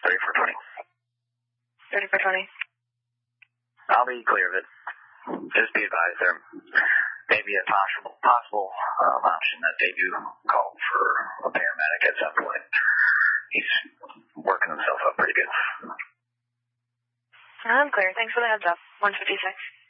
3420. 3420. I'll be clear of it. Just be advised there may be a possible option that they do call for a paramedic at some point. He's working himself up pretty good. I'm clear. Thanks for the heads up. 156.